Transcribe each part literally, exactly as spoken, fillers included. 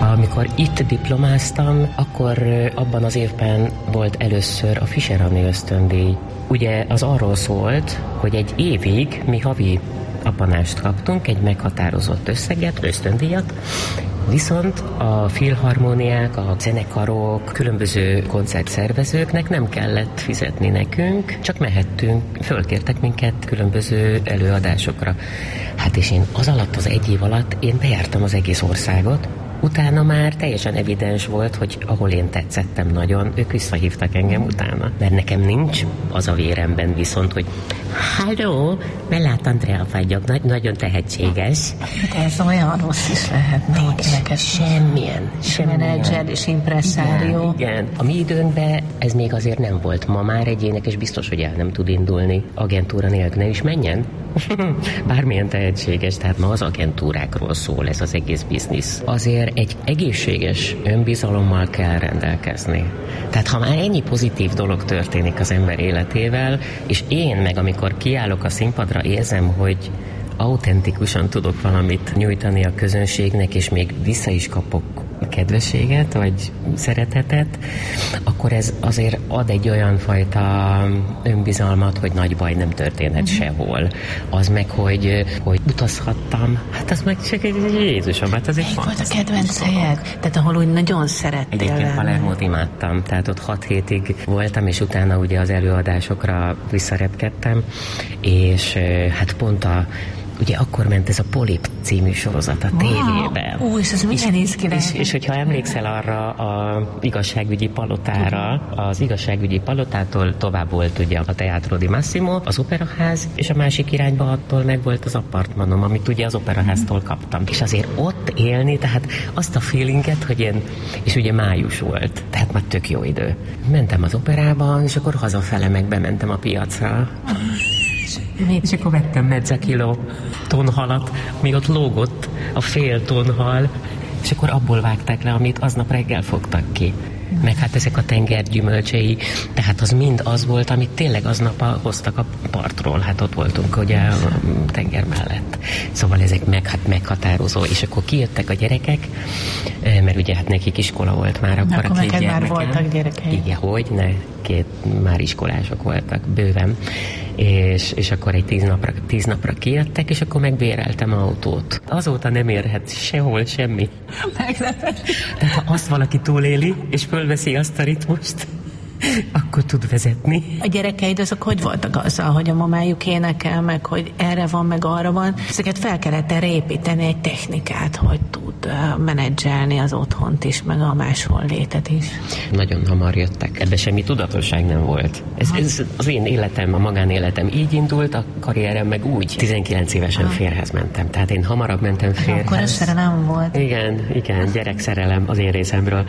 Amikor itt diplomáztam, akkor abban az évben volt először a Fischer Anni ösztöndíj. Ugye az arról szólt, hogy egy évig mi havi appanást kaptunk, egy meghatározott összeget, ösztöndíjat, viszont a filharmóniák, a zenekarok, különböző koncertszervezőknek nem kellett fizetni nekünk, csak mehettünk, fölkértek minket különböző előadásokra. Hát és én az alatt, az egy év alatt én bejártam az egész országot, utána már teljesen evidens volt, hogy ahol én tetszettem nagyon, ők visszahívtak engem utána. Mert nekem nincs az a véremben viszont, hogy halló, Mellát Andrea vagyok, nagy, nagyon tehetséges. De ez olyan rossz is lehetne, hogy semmilyen, semmilyen. Menedzser és impresszárió. Igen, igen. A mi időnkben ez még azért nem volt. Ma már egy énekes biztos, hogy el nem tud indulni agentúra nélkül, ne is menjen. Bármilyen tehetséges, tehát ma az agentúrákról szól ez az egész biznisz. Azért egy egészséges önbizalommal kell rendelkezni. Tehát ha már ennyi pozitív dolog történik az ember életével, és én meg amikor kiállok a színpadra, érzem, hogy autentikusan tudok valamit nyújtani a közönségnek, és még vissza is kapok kedvességet, vagy szeretetet, akkor ez azért ad egy olyan fajta önbizalmat, hogy nagy baj nem történhet uh-huh. sehol. Az meg, hogy, hogy utazhattam, hát az meg csak egy Jézusom, hát az egy Melyik volt a kedvenc helyed? Tehát ahol úgy nagyon szerettél lenni. Egyébként Palermót imádtam, tehát ott hat hétig voltam, és utána ugye az előadásokra visszarepkedtem, és hát pont a ugye akkor ment ez a Polip című sorozat a tévében. Ó, és ez milyen néz ki? És, és hogyha emlékszel arra a igazságügyi palotára, az igazságügyi palotától tovább volt ugye a Teatro di Massimo, az operaház, és a másik irányba attól meg volt az apartmanom, amit ugye az operaháztól kaptam. És azért ott élni, tehát azt a feelinget, hogy én, és ugye május volt, tehát már tök jó idő. Mentem az operába, és akkor hazafele meg bementem a piacra. Mit? És akkor vettem mezzakiló tonhalat, mi ott lógott a fél tonhal, és akkor abból vágták le, amit aznap reggel fogtak ki. Meg hát ezek a tenger gyümölcsei, tehát az mind az volt, amit tényleg aznap hoztak a partról, hát ott voltunk ugye a tenger mellett. Szóval ezek meg, hát meghatározó, és akkor kijöttek a gyerekek, mert ugye hát nekik iskola volt már akkor, akkor a két gyermekem. Már voltak gyerekek. Igen, hogy ne, két már iskolások voltak, bőven. És, és akkor egy tíz napra, tíz napra kijöttek, és akkor megbéreltem autót. Azóta nem érhet sehol semmi. Meglepett. Tehát ha azt valaki túléli, és fölveszi azt a ritmust, akkor tud vezetni. A gyerekeid azok hogy voltak azzal, hogy a mamájuk énekel, meg hogy erre van, meg arra van? Ezeket fel kellett erre építeni egy technikát, hogy tud menedzselni az otthont is, meg a máshol létet is. Nagyon hamar jöttek. Ebben semmi tudatosság nem volt. Ez, ez az én életem, a magánéletem így indult, a karrierem meg úgy. tizenkilenc évesen férhez mentem. Tehát én hamarabb mentem férhez. Akkor ez szerelem volt. Igen, igen, gyerekszerelem az én részemről.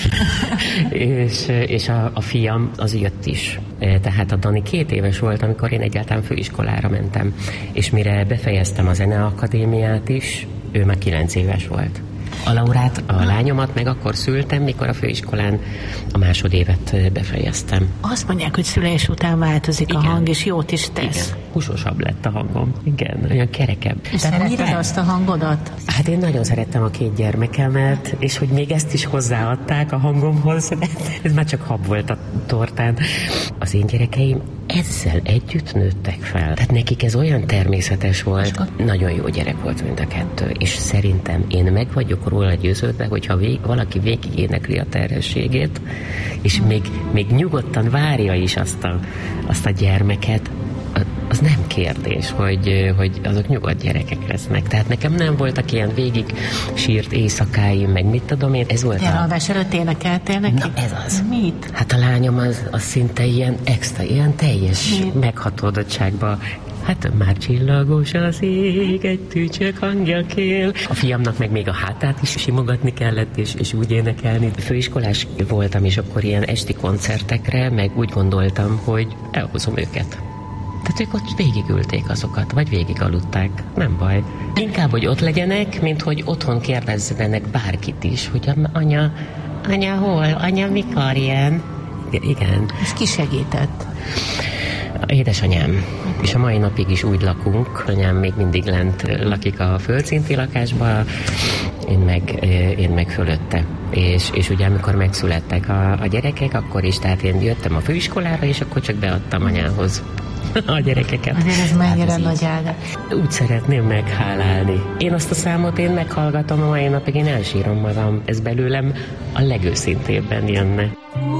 és és a, a fiam az jött is. Tehát a Dani két éves volt, amikor én egyáltalán főiskolára mentem. És mire befejeztem a zeneakadémiát is, ő már kilenc éves volt. A Laurát, a lányomat meg akkor szültem, mikor a főiskolán a másodévet befejeztem. Azt mondják, hogy szülés után változik igen. a hang, és jót is tesz. Igen, húsosabb lett a hangom. Igen, olyan kerekebb. És szeretted mire? Azt a hangodat? Hát én nagyon szerettem a két gyermekemet, és hogy még ezt is hozzáadták a hangomhoz, de ez már csak hab volt a tortán. Az én gyerekeim ezzel együtt nőttek fel. Tehát nekik ez olyan természetes volt. Nagyon jó gyerek volt mind a kettő, és szerintem én meg vagyok róla győződve, hogyha vég, valaki végig énekli a terhességét, és még, még nyugodtan várja is azt a, azt a gyermeket, az nem kérdés, hogy, hogy azok nyugodt gyerekek lesznek. Tehát nekem nem voltak ilyen végig sírt éjszakáim, meg mit tudom én, ez volt. Elhalvás előtt énekeltél neki? Na, ez az. Mit? Hát a lányom az, az szinte ilyen extra, ilyen teljes mit? Meghatódottságban. Hát már csillagos az ég, egy tücsök hangja kél. A fiamnak meg még a hátát is simogatni kellett, és, és úgy énekelni. Főiskolás voltam, és akkor ilyen esti koncertekre, meg úgy gondoltam, hogy elhozom őket. Tehát ők ott végigülték azokat, vagy végigaludták. Nem baj. Inkább, hogy ott legyenek, mint hogy otthon kérdezzenek bárkit is, hogy anya, anya hol, anya mikor ilyen? Igen. És ki segített? Édesanyám. És a mai napig is úgy lakunk. Anyám még mindig lent lakik a földszinti lakásban, én meg, én meg fölötte. És, és ugye amikor megszülettek a, a gyerekek, akkor is, tehát én jöttem a főiskolára, és akkor csak beadtam anyához a gyerekeket. Azért ez mennyire hát nagy áldás. Úgy szeretném meghálálni. Én azt a számot én meghallgatom a mai napig, én elsírom magam. Ez belőlem a legőszintébben jönne.